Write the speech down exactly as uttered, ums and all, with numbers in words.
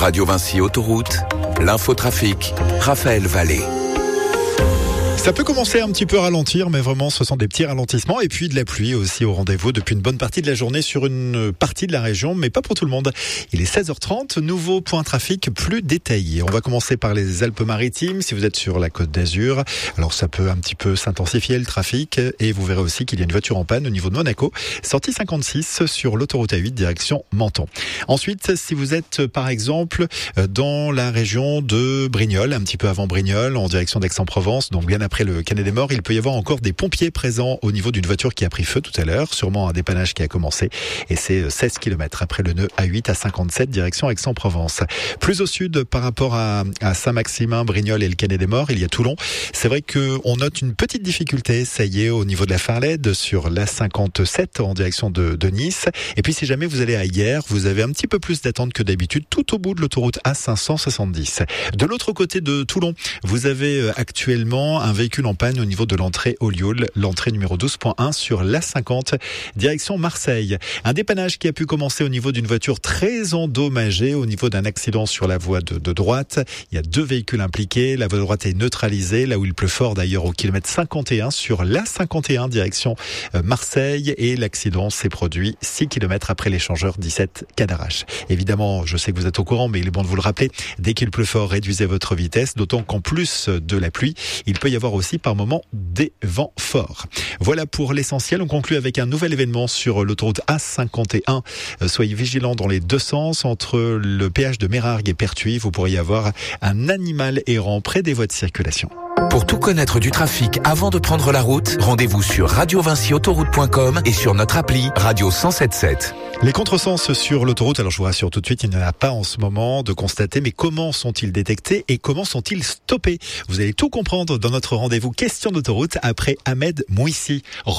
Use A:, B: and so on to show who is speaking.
A: Radio Vinci Autoroute, l'infotrafic, Raphaël Vallée.
B: Ça peut commencer un petit peu à ralentir, mais vraiment ce sont des petits ralentissements et puis de la pluie aussi au rendez-vous depuis une bonne partie de la journée sur une partie de la région, mais pas pour tout le monde. Il est seize heures trente, nouveau point trafic plus détaillé. On va commencer par les Alpes-Maritimes. Si vous êtes sur la Côte d'Azur, alors ça peut un petit peu s'intensifier le trafic et vous verrez aussi qu'il y a une voiture en panne au niveau de Monaco, sortie cinquante-six sur l'autoroute A huit direction Menton. Ensuite, si vous êtes par exemple dans la région de Brignoles, un petit peu avant Brignoles, en direction d'Aix-en-Provence, donc bien après Après le Canet des Morts, il peut y avoir encore des pompiers présents au niveau d'une voiture qui a pris feu tout à l'heure, sûrement un dépannage qui a commencé, et c'est seize kilomètres après le nœud A huit à cinquante-sept direction Aix-en-Provence. Plus au sud, par rapport à, à Saint-Maximin, Brignoles et le Canet des Morts, il y a Toulon. C'est vrai qu'on note une petite difficulté, ça y est, au niveau de la Farlède, sur l'A cinquante-sept en direction de, de Nice. Et puis si jamais vous allez à Hyères, vous avez un petit peu plus d'attente que d'habitude, tout au bout de l'autoroute A cinq cent soixante-dix. De l'autre côté de Toulon, vous avez actuellement un véhicule en panne au niveau de l'entrée au Lioul, l'entrée numéro douze point un sur l'A cinquante, direction Marseille. Un dépannage qui a pu commencer au niveau d'une voiture très endommagée, au niveau d'un accident sur la voie de, de droite. Il y a deux véhicules impliqués, la voie de droite est neutralisée, là où il pleut fort d'ailleurs au kilomètre cinquante et un sur l'A cinquante et un direction Marseille, et l'accident s'est produit six kilomètres après l'échangeur dix-sept Cadarache. Évidemment, je sais que vous êtes au courant, mais il est bon de vous le rappeler, dès qu'il pleut fort, réduisez votre vitesse, d'autant qu'en plus de la pluie, il peut y avoir aussi par moment des vents forts. Voilà pour l'essentiel. On conclut avec un nouvel événement sur l'autoroute A cinquante et un. Soyez vigilants dans les deux sens. Entre le péage de Mérargues et Pertuis, vous pourriez avoir un animal errant près des voies de circulation.
A: Pour tout connaître du trafic avant de prendre la route, rendez-vous sur radio vinci autoroute point com et sur notre appli Radio cent sept sept.
B: Les contresens sur l'autoroute, alors je vous rassure tout de suite, il n'y en a pas en ce moment de constater, mais comment sont-ils détectés et comment sont-ils stoppés? Vous allez tout comprendre dans notre rendez-vous Question d'autoroute après Ahmed Mouissi.